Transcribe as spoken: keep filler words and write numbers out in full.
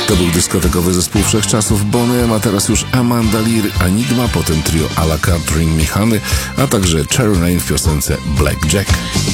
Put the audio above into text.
To był dyskotekowy zespół wszechczasów Boney M, a teraz już Amanda Lear, Enigma, potem trio a la carte Ring Me Honey, a także Cherry Lane w piosence Black Jack.